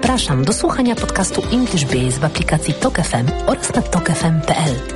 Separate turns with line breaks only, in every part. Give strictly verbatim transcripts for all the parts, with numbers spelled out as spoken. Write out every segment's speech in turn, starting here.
Zapraszam do słuchania podcastu English Biz w aplikacji Tok F M oraz na tok f m kropka p l.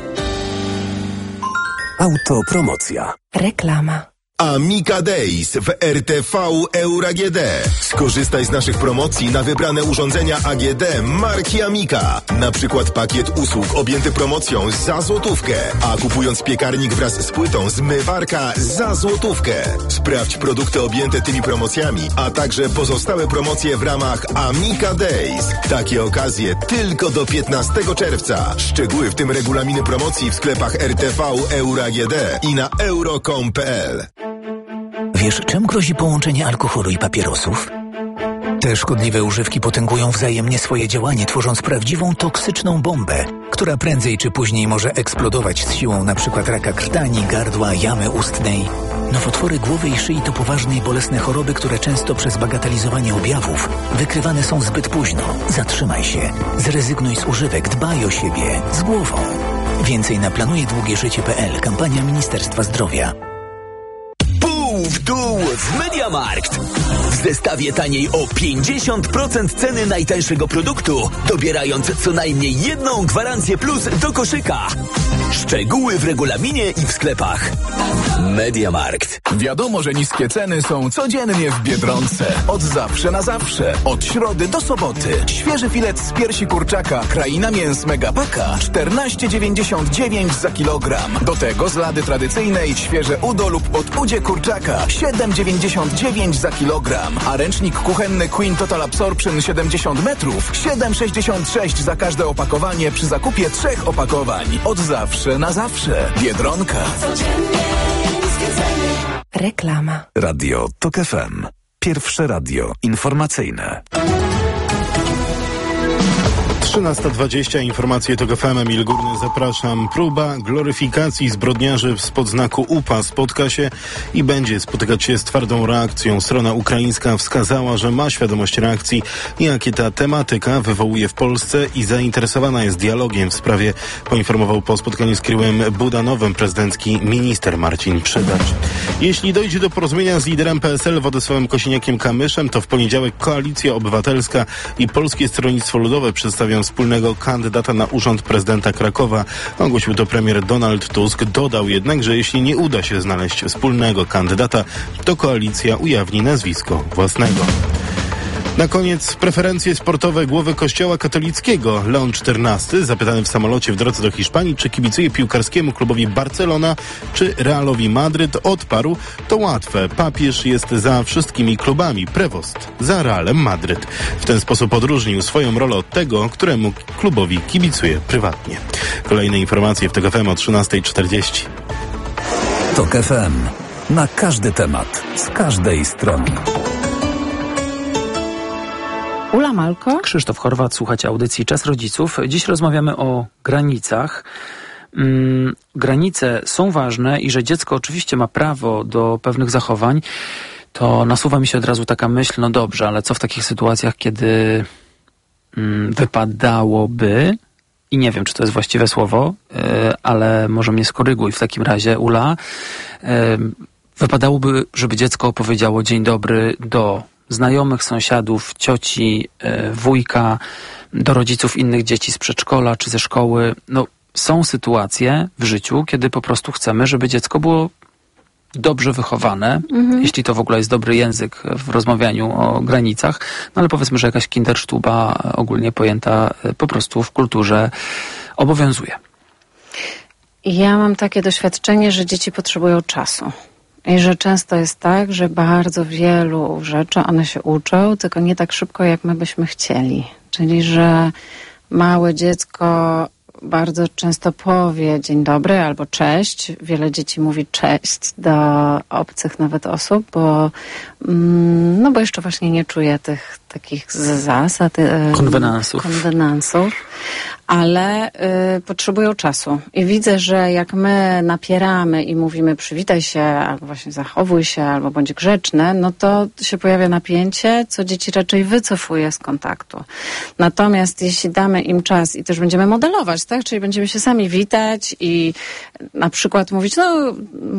Autopromocja.
Reklama.
Amica Days w R T V Euro A G D. Skorzystaj z naszych promocji na wybrane urządzenia A G D marki Amica. Na przykład pakiet usług objęty promocją za złotówkę, a kupując piekarnik wraz z płytą zmywarka za złotówkę. Sprawdź produkty objęte tymi promocjami, a także pozostałe promocje w ramach Amica Days. Takie okazje tylko do piętnastego czerwca. Szczegóły w tym regulaminy promocji w sklepach R T V Euro A G D i na euro kropka com kropka p l.
Wiesz, czym grozi połączenie alkoholu i papierosów? Te szkodliwe używki potęgują wzajemnie swoje działanie, tworząc prawdziwą toksyczną bombę, która prędzej czy później może eksplodować z siłą np. raka krtani, gardła, jamy ustnej. Nowotwory głowy i szyi to poważne i bolesne choroby, które często przez bagatelizowanie objawów wykrywane są zbyt późno. Zatrzymaj się, zrezygnuj z używek, dbaj o siebie, z głową. Więcej na planuje długie życie kropka p l. Kampania Ministerstwa Zdrowia.
W dół w MediaMarkt. W zestawie taniej o pięćdziesiąt procent ceny najtańszego produktu, dobierając co najmniej jedną gwarancję plus do koszyka. Szczegóły w regulaminie i w sklepach. MediaMarkt.
Wiadomo, że niskie ceny są codziennie w Biedronce. Od zawsze na zawsze. Od środy do soboty. Świeży filet z piersi kurczaka Kraina Mięs Megapaka czternaście dziewięćdziesiąt dziewięć za kilogram. Do tego z lady tradycyjnej świeże udo lub podudzie kurczaka siedem dziewięćdziesiąt dziewięć za kilogram. A ręcznik kuchenny Queen Total Absorption siedemdziesiąt metrów siedem sześćdziesiąt sześć za każde opakowanie przy zakupie trzech opakowań. Od zawsze na zawsze. Biedronka.
Reklama.
Radio Tok F M. Pierwsze radio informacyjne.
trzynasta dwadzieścia, informacje Tok F M, Emil Górny, zapraszam. Próba gloryfikacji zbrodniarzy spod znaku U P A spotka się i będzie spotykać się z twardą reakcją. Strona ukraińska wskazała, że ma świadomość reakcji, jakie ta tematyka wywołuje w Polsce i zainteresowana jest dialogiem w sprawie, poinformował po spotkaniu z Kiryłem Budanowem prezydencki minister Marcin Przydacz. Jeśli dojdzie do porozumienia z liderem P S L Władysławem Kosiniakiem-Kamyszem, to w poniedziałek Koalicja Obywatelska i Polskie Stronnictwo Ludowe przedstawią wspólnego kandydata na urząd prezydenta Krakowa. Ogłosił to premier Donald Tusk. Dodał jednak, że jeśli nie uda się znaleźć wspólnego kandydata, to koalicja ujawni nazwisko własnego. Na koniec preferencje sportowe głowy Kościoła katolickiego. Leon czternasty, zapytany w samolocie w drodze do Hiszpanii, czy kibicuje piłkarskiemu klubowi Barcelona, czy Realowi Madryt, odparł: to łatwe, papież jest za wszystkimi klubami, prewost za Realem Madryt. W ten sposób odróżnił swoją rolę od tego, któremu klubowi kibicuje prywatnie. Kolejne informacje w Tok F M o trzynasta czterdzieści.
Tok F M. Na każdy temat, z każdej strony.
Ula Malko. Krzysztof Chorwat, słuchacie audycji Czas Rodziców. Dziś rozmawiamy o granicach. Hmm, granice są ważne i że dziecko oczywiście ma prawo do pewnych zachowań, to nasuwa mi się od razu taka myśl, no dobrze, ale co w takich sytuacjach, kiedy hmm, wypadałoby, i nie wiem, czy to jest właściwe słowo, yy, ale może mnie skoryguj w takim razie, Ula, yy, wypadałoby, żeby dziecko opowiedziało dzień dobry do znajomych, sąsiadów, cioci, wujka, do rodziców innych dzieci z przedszkola czy ze szkoły. No, są sytuacje w życiu, kiedy po prostu chcemy, żeby dziecko było dobrze wychowane, mhm. jeśli to w ogóle jest dobry język w rozmawianiu o granicach, no ale powiedzmy, że jakaś kindersztuba ogólnie pojęta po prostu w kulturze obowiązuje.
Ja mam takie doświadczenie, że dzieci potrzebują czasu. I że często jest tak, że bardzo wielu rzeczy one się uczą, tylko nie tak szybko, jak my byśmy chcieli. Czyli, że małe dziecko bardzo często powie dzień dobry albo cześć. Wiele dzieci mówi cześć do obcych nawet osób, bo, no bo jeszcze właśnie nie czuje tych takich zasad,
konwenansów.
konwenansów. Ale y, potrzebują czasu. I widzę, że jak my napieramy i mówimy przywitaj się, albo właśnie zachowuj się, albo bądź grzeczny, no to się pojawia napięcie, co dzieci raczej wycofuje z kontaktu. Natomiast jeśli damy im czas i też będziemy modelować, tak? Czyli będziemy się sami witać i na przykład mówić, no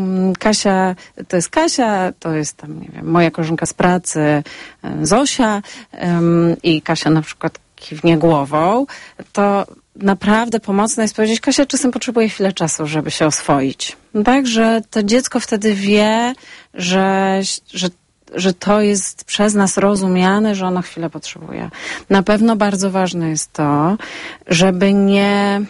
Kasia, to jest Kasia, to jest tam, nie wiem, moja koleżanka z pracy, Zosia, um, i Kasia na przykład kiwnie głową, to naprawdę pomocne jest powiedzieć, Kasia czasem potrzebuje chwilę czasu, żeby się oswoić. Tak, że to dziecko wtedy wie, że, że, że to jest przez nas rozumiane, że ono chwilę potrzebuje. Na pewno bardzo ważne jest to, żeby nie...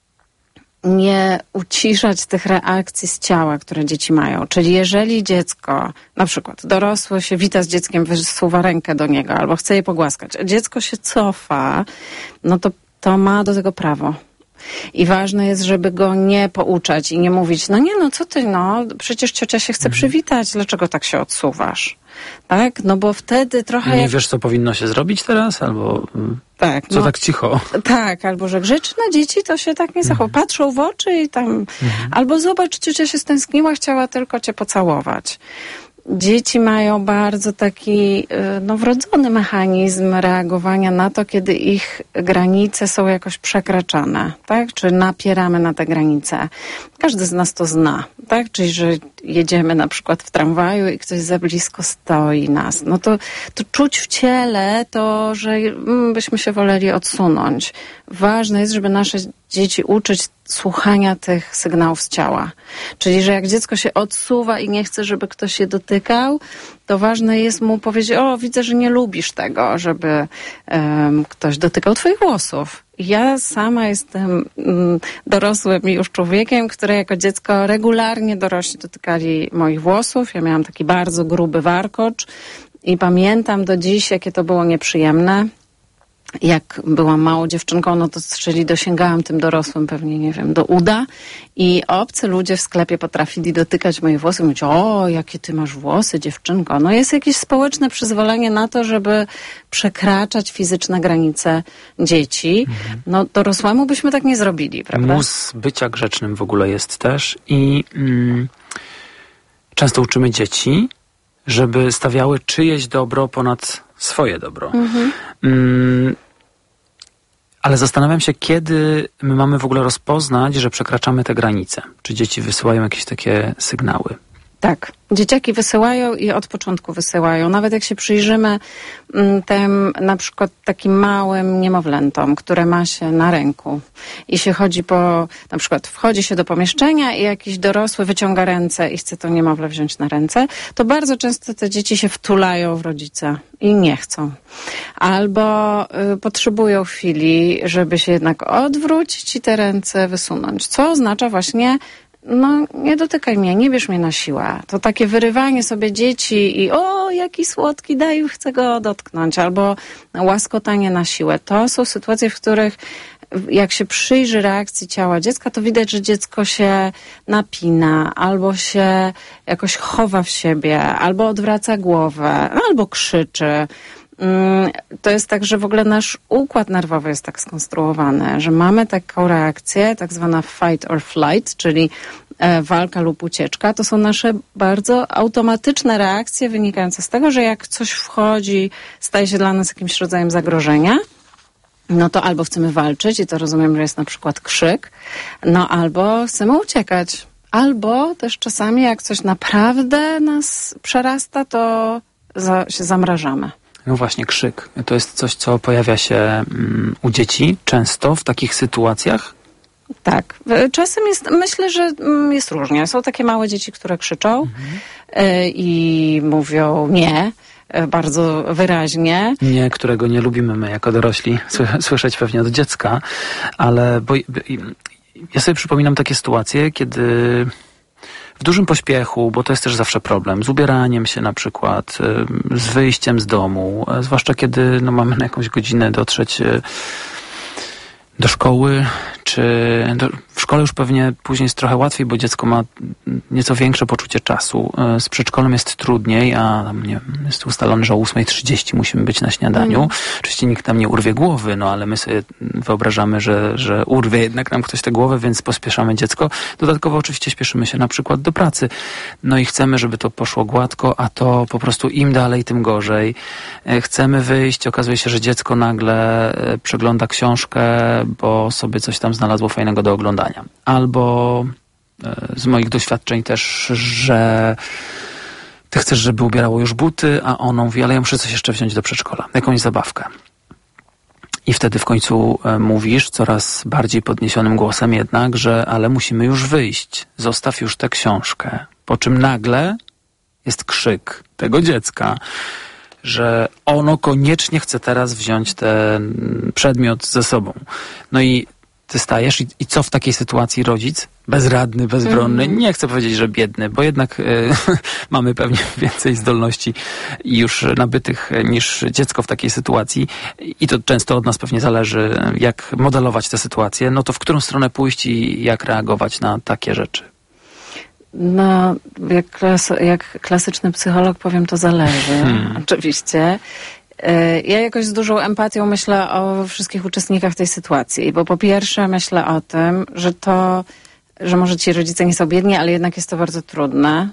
nie uciszać tych reakcji z ciała, które dzieci mają. Czyli jeżeli dziecko, na przykład dorosły się wita z dzieckiem, wysuwa rękę do niego albo chce je pogłaskać, a dziecko się cofa, no to, to ma do tego prawo. I ważne jest, żeby go nie pouczać i nie mówić, no nie, no co ty, no przecież ciocia się chce przywitać, dlaczego tak się odsuwasz? Tak? No bo wtedy trochę...
Nie
jak...
wiesz, co powinno się zrobić teraz? Albo
tak,
co
no,
tak cicho?
Tak, albo że grzeczne dzieci to się tak nie zachowują. Patrzą w oczy i tam... Mhm. Albo zobacz, ciocia się stęskniła, chciała tylko cię pocałować. Dzieci mają bardzo taki no, wrodzony mechanizm reagowania na to, kiedy ich granice są jakoś przekraczane, tak? Czy napieramy na te granice. Każdy z nas to zna, tak? Czyli, że jedziemy na przykład w tramwaju i ktoś za blisko stoi nas. No to, to czuć w ciele to, że byśmy się woleli odsunąć. Ważne jest, żeby nasze dzieci uczyć słuchania tych sygnałów z ciała. Czyli, że jak dziecko się odsuwa i nie chce, żeby ktoś się dotykał, to ważne jest mu powiedzieć, o, widzę, że nie lubisz tego, żeby um, ktoś dotykał twoich włosów. Ja sama jestem um, dorosłym już człowiekiem, który jako dziecko regularnie dorośli dotykali moich włosów. Ja miałam taki bardzo gruby warkocz i pamiętam do dziś, jakie to było nieprzyjemne. Jak byłam małą dziewczynką, no to czyli dosięgałam tym dorosłym pewnie, nie wiem, do uda i obcy ludzie w sklepie potrafili dotykać moje włosy i mówić, o, jakie ty masz włosy, dziewczynko. No jest jakieś społeczne przyzwolenie na to, żeby przekraczać fizyczne granice dzieci. Mhm. No dorosłemu byśmy tak nie zrobili, prawda?
Mus bycia grzecznym w ogóle jest też i mm, często uczymy dzieci, żeby stawiały czyjeś dobro ponad swoje dobro. Mhm. Mm, ale zastanawiam się, kiedy my mamy w ogóle rozpoznać, że przekraczamy te granice. Czy dzieci wysyłają jakieś takie sygnały?
Tak. Dzieciaki wysyłają i od początku wysyłają. Nawet jak się przyjrzymy tym na przykład takim małym niemowlętom, które ma się na ręku i się chodzi po, na przykład wchodzi się do pomieszczenia i jakiś dorosły wyciąga ręce i chce to niemowlę wziąć na ręce, to bardzo często te dzieci się wtulają w rodzica i nie chcą. Albo y, potrzebują chwili, żeby się jednak odwrócić i te ręce wysunąć. Co oznacza właśnie no nie dotykaj mnie, nie bierz mnie na siłę. To takie wyrywanie sobie dzieci i o, jaki słodki, daj, chcę go dotknąć. Albo łaskotanie na siłę. To są sytuacje, w których jak się przyjrzy reakcji ciała dziecka, to widać, że dziecko się napina, albo się jakoś chowa w siebie, albo odwraca głowę, albo krzyczy. To jest tak, że w ogóle nasz układ nerwowy jest tak skonstruowany, że mamy taką reakcję, tak zwana fight or flight, czyli e, walka lub ucieczka. To są nasze bardzo automatyczne reakcje wynikające z tego, że jak coś wchodzi, staje się dla nas jakimś rodzajem zagrożenia, no to albo chcemy walczyć i to rozumiem, że jest na przykład krzyk, no albo chcemy uciekać. Albo też czasami jak coś naprawdę nas przerasta, to za, się zamrażamy.
No właśnie, krzyk. To jest coś, co pojawia się um, u dzieci często w takich sytuacjach?
Tak. Czasem jest, myślę, że jest różnie. Są takie małe dzieci, które krzyczą mhm. y, i mówią nie, y, bardzo wyraźnie.
Nie, którego nie lubimy my jako dorośli słyszeć pewnie od dziecka, ale bo, ja sobie przypominam takie sytuacje, kiedy w dużym pośpiechu, bo to jest też zawsze problem, z ubieraniem się na przykład, z wyjściem z domu, zwłaszcza kiedy no, mamy na jakąś godzinę dotrzeć do szkoły, czy do, w szkole już pewnie później jest trochę łatwiej, bo dziecko ma nieco większe poczucie czasu. Z przedszkolem jest trudniej, a tam, nie wiem, jest ustalone, że o ósma trzydzieści musimy być na śniadaniu. Mm. Oczywiście nikt nam nie urwie głowy, no ale my sobie wyobrażamy, że, że urwie jednak nam ktoś tę głowę, więc pospieszamy dziecko. Dodatkowo oczywiście śpieszymy się na przykład do pracy. No i chcemy, żeby to poszło gładko, a to po prostu im dalej, tym gorzej. Chcemy wyjść, okazuje się, że dziecko nagle przegląda książkę, bo sobie coś tam znalazło fajnego do oglądania. Albo z moich doświadczeń też, że ty chcesz, żeby ubierało już buty, a ono mówi, ale ja muszę coś jeszcze wziąć do przedszkola, jakąś zabawkę. I wtedy w końcu e, mówisz coraz bardziej podniesionym głosem jednak, że ale musimy już wyjść, zostaw już tę książkę. Po czym nagle jest krzyk tego dziecka, że ono koniecznie chce teraz wziąć ten przedmiot ze sobą. No i ty stajesz i, i co w takiej sytuacji rodzic? Bezradny, bezbronny, mm. nie chcę powiedzieć, że biedny, bo jednak y, mamy pewnie więcej zdolności już nabytych niż dziecko w takiej sytuacji i to często od nas pewnie zależy, jak modelować tę sytuację. No to w którą stronę pójść i jak reagować na takie rzeczy?
No, jak, klas, jak klasyczny psycholog powiem, to zależy, hmm. oczywiście. Ja jakoś z dużą empatią myślę o wszystkich uczestnikach tej sytuacji, bo po pierwsze myślę o tym, że to, że może ci rodzice nie są biedni, ale jednak jest to bardzo trudne,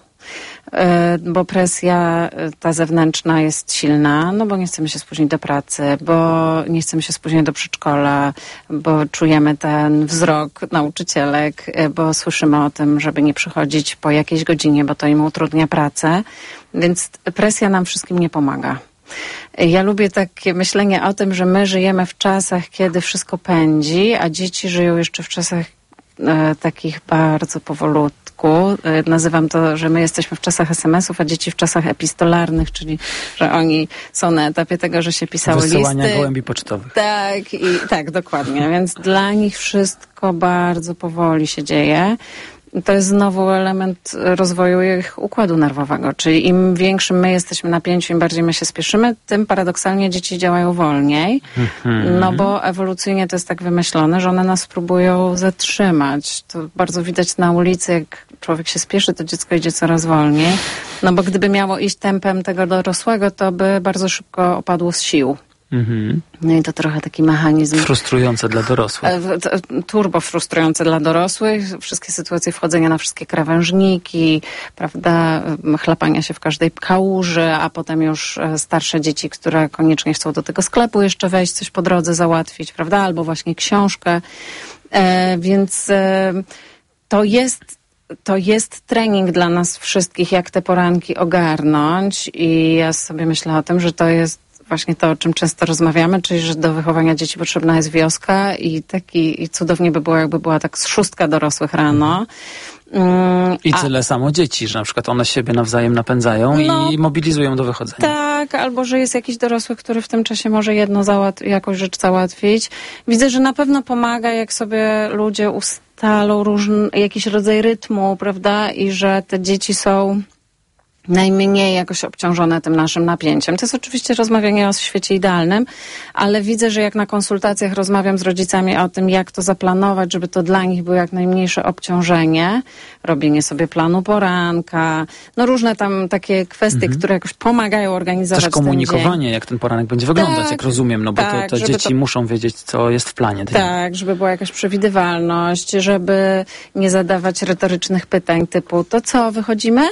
bo presja ta zewnętrzna jest silna, no bo nie chcemy się spóźnić do pracy, bo nie chcemy się spóźnić do przedszkola, bo czujemy ten wzrok nauczycielek, bo słyszymy o tym, żeby nie przychodzić po jakiejś godzinie, bo to im utrudnia pracę, więc presja nam wszystkim nie pomaga. Ja lubię takie myślenie o tym, że my żyjemy w czasach, kiedy wszystko pędzi, a dzieci żyją jeszcze w czasach e, takich bardzo powolutku. E, nazywam to, że my jesteśmy w czasach es em esów, a dzieci w czasach epistolarnych, czyli że oni są na etapie tego, że się pisały listy.
Wysyłania gołębi pocztowych.
Tak, i, tak, dokładnie. Więc dla nich wszystko bardzo powoli się dzieje. To jest znowu element rozwoju ich układu nerwowego, czyli im większym my jesteśmy napięciu, im bardziej my się spieszymy, tym paradoksalnie dzieci działają wolniej, mm-hmm. no bo ewolucyjnie to jest tak wymyślone, że one nas próbują zatrzymać. To bardzo widać na ulicy, jak człowiek się spieszy, to dziecko idzie coraz wolniej, no bo gdyby miało iść tempem tego dorosłego, to by bardzo szybko opadło z sił. Mm-hmm. No i to trochę taki mechanizm...
Frustrujące dla dorosłych.
Turbo frustrujące dla dorosłych. Wszystkie sytuacje wchodzenia na wszystkie krawężniki, prawda, chlapania się w każdej kałuży, a potem już starsze dzieci, które koniecznie chcą do tego sklepu jeszcze wejść, coś po drodze załatwić, prawda, albo właśnie książkę. E, więc e, to jest... To jest trening dla nas wszystkich, jak te poranki ogarnąć i ja sobie myślę o tym, że to jest właśnie to, o czym często rozmawiamy, czyli że do wychowania dzieci potrzebna jest wioska i taki i cudownie by było, jakby była tak z szóstka dorosłych rano.
Mm, I tyle a, samo dzieci, że na przykład one siebie nawzajem napędzają no, i mobilizują do wychodzenia.
Tak, albo że jest jakiś dorosły, który w tym czasie może jedno załat- jakąś rzecz załatwić. Widzę, że na pewno pomaga, jak sobie ludzie ustalą różny, jakiś rodzaj rytmu, prawda, i że te dzieci są najmniej jakoś obciążone tym naszym napięciem. To jest oczywiście rozmawianie o świecie idealnym, ale widzę, że jak na konsultacjach rozmawiam z rodzicami o tym, jak to zaplanować, żeby to dla nich było jak najmniejsze obciążenie, robienie sobie planu poranka, no różne tam takie kwestie, mhm. które jakoś pomagają organizować
też komunikowanie, jak ten poranek będzie wyglądać, tak, jak rozumiem, no bo tak, to te dzieci to, muszą wiedzieć, co jest w planie.
Tak, żeby była jakaś przewidywalność, żeby nie zadawać retorycznych pytań typu, to co, wychodzimy?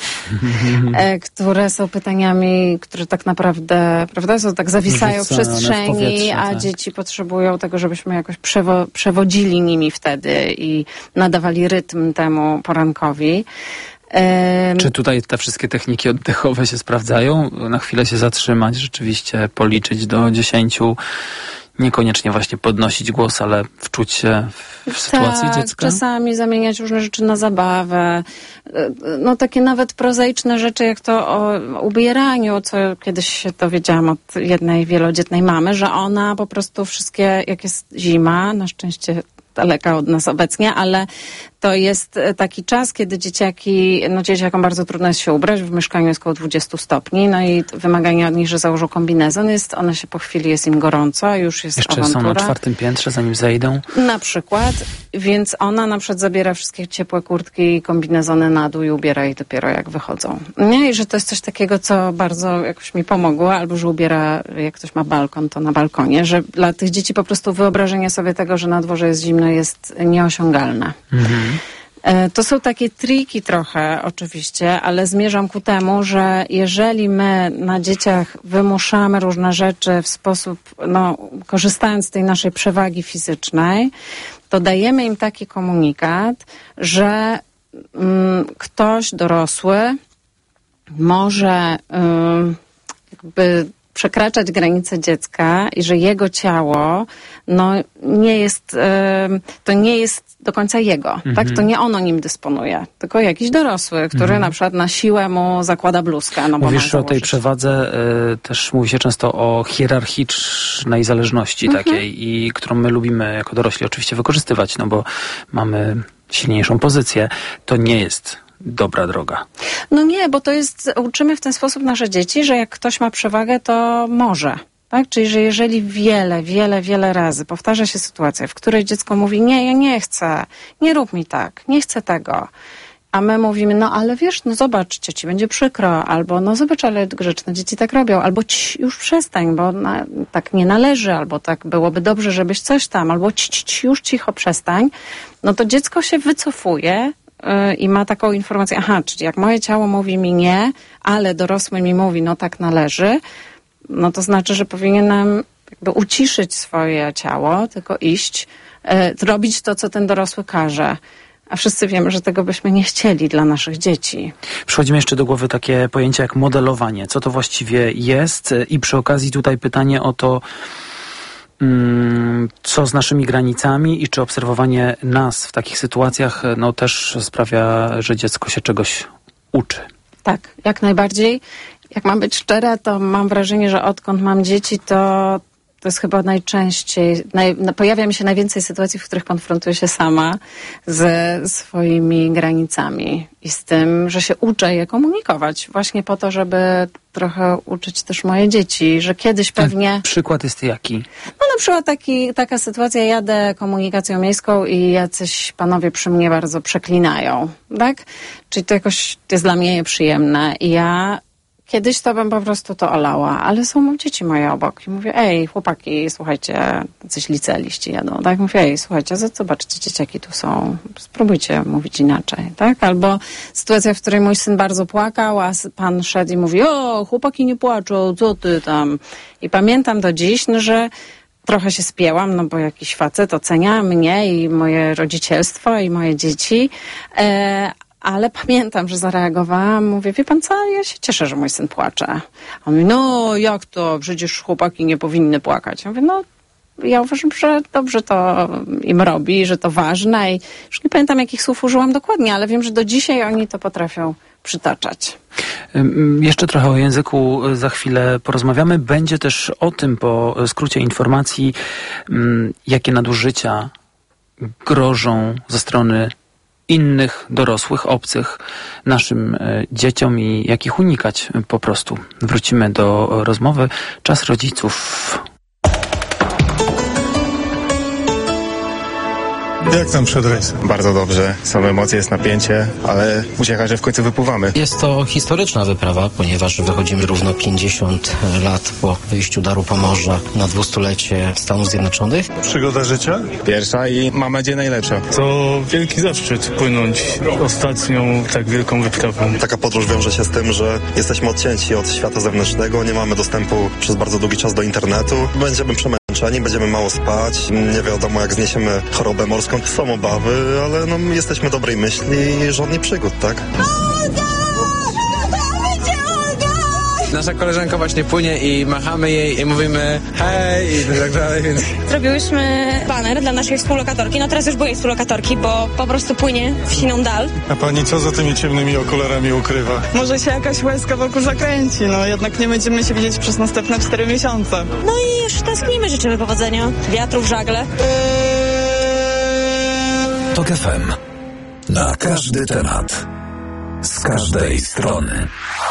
Które są pytaniami, które tak naprawdę, prawda, są tak zawisają w przestrzeni, w a tak. dzieci potrzebują tego, żebyśmy jakoś przewo- przewodzili nimi wtedy i nadawali rytm temu porankowi.
Czy tutaj te wszystkie techniki oddechowe się sprawdzają? Na chwilę się zatrzymać, rzeczywiście policzyć do dziesięciu, niekoniecznie właśnie podnosić głos, ale wczuć się w sytuację
tak,
dziecka?
Czasami zamieniać różne rzeczy na zabawę. No takie nawet prozaiczne rzeczy, jak to o ubieraniu, co kiedyś się dowiedziałam od jednej wielodzietnej mamy, że ona po prostu wszystkie, jak jest zima, na szczęście daleka od nas obecnie, ale to jest taki czas, kiedy dzieciaki, no dzieciakom bardzo trudno jest się ubrać, w mieszkaniu jest około dwudziestu stopni, no i wymaganie od nich, że założą kombinezon, jest, one się po chwili, jest im gorąco, a już jest
Jeszcze
awantura.
są na czwartym piętrze, zanim zejdą?
Na przykład, więc ona na przykład zabiera wszystkie ciepłe kurtki i kombinezony na dół i ubiera je dopiero jak wychodzą. Nie? I że to jest coś takiego, co bardzo jakoś mi pomogło, albo że ubiera, jak ktoś ma balkon, to na balkonie, że dla tych dzieci po prostu wyobrażenie sobie tego, że na dworze jest zimno, jest nieosiągalne. Mhm. To są takie triki trochę oczywiście, ale zmierzam ku temu, że jeżeli my na dzieciach wymuszamy różne rzeczy w sposób, no, korzystając z tej naszej przewagi fizycznej, to dajemy im taki komunikat, że mm, ktoś dorosły może yy, jakby przekraczać granice dziecka i że jego ciało no, nie jest, yy, to nie jest do końca jego, mhm. tak? To nie ono nim dysponuje, tylko jakiś dorosły, który mhm. na przykład na siłę mu zakłada bluzkę. No,
Mówisz o tej przewadze, y, też mówi się często o hierarchicznej zależności mhm. takiej, i którą my lubimy jako dorośli oczywiście wykorzystywać, no bo mamy silniejszą pozycję. To nie jest dobra droga.
No nie, bo to jest, uczymy w ten sposób nasze dzieci, że jak ktoś ma przewagę, to może. Tak? Czyli, że jeżeli wiele, wiele, wiele razy powtarza się sytuacja, w której dziecko mówi, nie, ja nie chcę, nie rób mi tak, nie chcę tego. A my mówimy, no ale wiesz, no zobacz, ci będzie przykro, albo no zobacz, ale grzeczne dzieci tak robią, albo ci już przestań, bo na, tak nie należy, albo tak byłoby dobrze, żebyś coś tam, albo ci, ci już cicho przestań, no to dziecko się wycofuje yy, i ma taką informację, aha, czyli jak moje ciało mówi mi nie, ale dorosły mi mówi, no tak należy, no to znaczy, że powinienem jakby uciszyć swoje ciało, tylko iść, y, robić to, co ten dorosły każe. A wszyscy wiemy, że tego byśmy nie chcieli dla naszych dzieci.
Przychodzi mi jeszcze do głowy takie pojęcie jak modelowanie. Co to właściwie jest? I przy okazji tutaj pytanie o to, mm, co z naszymi granicami i czy obserwowanie nas w takich sytuacjach no, też sprawia, że dziecko się czegoś uczy.
Tak, jak najbardziej. Jak mam być szczera, to mam wrażenie, że odkąd mam dzieci, to to jest chyba najczęściej, naj, pojawia mi się najwięcej sytuacji, w których konfrontuję się sama ze swoimi granicami i z tym, że się uczę je komunikować. Właśnie po to, żeby trochę uczyć też moje dzieci, że kiedyś pewnie...
A przykład jest jaki?
No na przykład taki, taka sytuacja, jadę komunikacją miejską i jacyś panowie przy mnie bardzo przeklinają, tak? Czyli to jakoś jest dla mnie nieprzyjemne i ja... Kiedyś to bym po prostu to olała, ale są dzieci moje obok i mówię, ej, chłopaki, słuchajcie, coś licealiści jadą, tak? Mówię, ej, słuchajcie, zobaczcie, dzieciaki tu są, spróbujcie mówić inaczej, tak? Albo sytuacja, w której mój syn bardzo płakał, a pan szedł i mówi, o, chłopaki nie płaczą, co ty tam? I pamiętam do dziś, no, że trochę się spięłam, no bo jakiś facet ocenia mnie i moje rodzicielstwo i moje dzieci, e, ale pamiętam, że zareagowałam, mówię, wie pan co, ja się cieszę, że mój syn płacze. On mówi, no jak to, przecież chłopaki nie powinny płakać. Ja mówię, no ja uważam, że dobrze to im robi, że to ważne i już nie pamiętam, jakich słów użyłam dokładnie, ale wiem, że do dzisiaj oni to potrafią przytaczać.
Jeszcze trochę o języku za chwilę porozmawiamy. Będzie też o tym po skrócie informacji, jakie nadużycia grożą ze strony innych dorosłych, obcych naszym e, dzieciom i jak ich unikać po prostu. Wrócimy do rozmowy. Czas rodziców.
Jak tam przed rejsem? Bardzo dobrze. Są emocje, jest napięcie, ale uciecha, że w końcu wypływamy.
Jest to historyczna wyprawa, ponieważ wychodzimy równo pięćdziesiąt lat po wyjściu Daru Pomorza na dwustulecie Stanów Zjednoczonych.
Przygoda życia? Pierwsza i mam nadzieję najlepsza.
To wielki zaszczyt płynąć ostatnią tak wielką wyprawą.
Taka podróż wiąże się z tym, że jesteśmy odcięci od świata zewnętrznego, nie mamy dostępu przez bardzo długi czas do internetu. Będziemy przemęczeni, będziemy mało spać, nie wiadomo jak zniesiemy chorobę morską. Są obawy, ale no, jesteśmy dobrej myśli i żadnych przygód, tak?
Nasza koleżanka właśnie płynie i machamy jej i mówimy hej i tak dalej, więc...
Zrobiłyśmy baner dla naszej współlokatorki, no teraz już byłej współlokatorki, bo po prostu płynie w siną dal.
A pani co za tymi ciemnymi okularami ukrywa?
Może się jakaś łezka wokół zakręci, no jednak nie będziemy się widzieć przez następne cztery miesiące.
No i już tęsknimy, życzymy powodzenia, wiatru w żagle.
Tok F M. Na każdy temat. Z każdej strony.